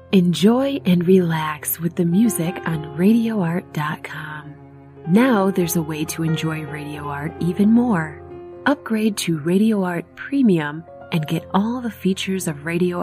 Enjoy and relax with the music on RadioArt.com. Now there's a way to enjoy Radio Art even more. Upgrade to Radio Art Premium and get all the features of Radio